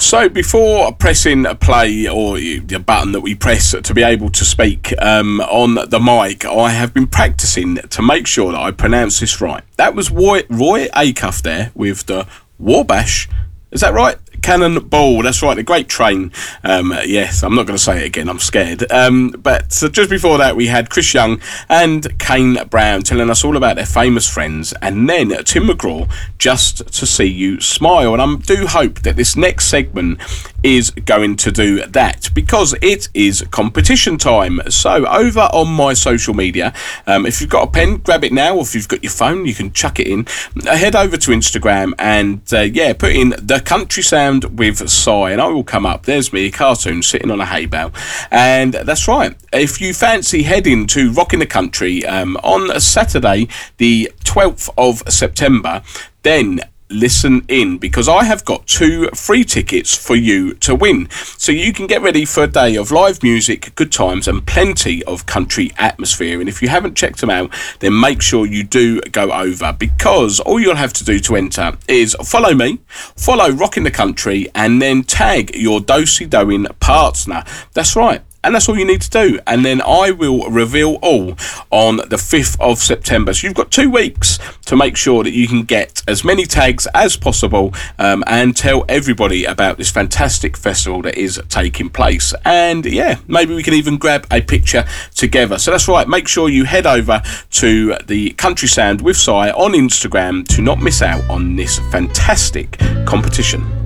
So before pressing play, or the button that we press to be able to speak on the mic, I have been practicing to make sure that I pronounce this right. That was Roy Acuff there with the Wabash. Is that right? Cannonball, that's right, the Great Train. Yes, I'm not going to say it again, I'm scared. But just before that, we had Chris Young and Kane Brown telling us all about their famous friends, and then Tim McGraw, Just to See You Smile. And I do hope that this next segment is going to do that, because it is competition time. So over on my social media, if you've got a pen, grab it now, or if you've got your phone, you can chuck it in. Head over to Instagram and put in The Country Sound with Cy, and I will come up. There's me, a cartoon sitting on a hay bale, and that's right. If you fancy heading to Rockin' the Country on Saturday the 12th of September, then listen in, because I have got 2 free tickets for you to win, so you can get ready for a day of live music, good times, and plenty of country atmosphere. And if you haven't checked them out, then make sure you do go over, because all you'll have to do to enter is follow me, follow Rockin' the Country, and then tag your do-si-doing partner. That's right. And that's all you need to do. And then I will reveal all on the 5th of September. So you've got 2 weeks to make sure that you can get as many tags as possible and tell everybody about this fantastic festival that is taking place. And yeah, maybe we can even grab a picture together. So that's right. Make sure you head over to the Country Sound with Cy on Instagram to not miss out on this fantastic competition.